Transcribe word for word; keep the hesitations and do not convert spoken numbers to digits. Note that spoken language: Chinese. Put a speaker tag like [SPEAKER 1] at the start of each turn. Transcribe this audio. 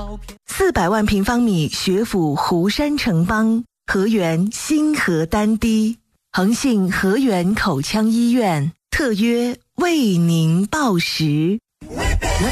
[SPEAKER 1] 四百万平方米学府湖山城邦，河源新河丹堤，恒信河源口腔医院特约为您报时。